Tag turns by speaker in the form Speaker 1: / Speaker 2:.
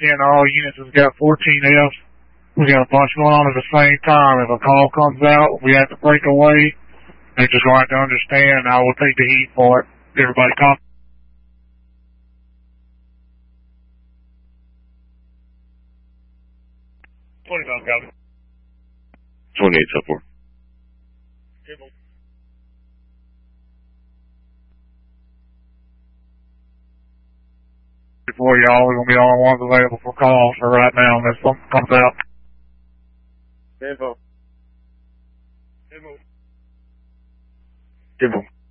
Speaker 1: 10 all units has got 14Fs. We got a bunch going on at the same time. If a call comes out, we have to break away. They're just going to have to understand, and I will take the heat for it. Everybody call. 25 copy.
Speaker 2: 28 sub 4.
Speaker 1: Before y'all, we're going to be the only ones available for calls for right now unless something comes out.
Speaker 3: Info.
Speaker 1: Info.
Speaker 3: Info.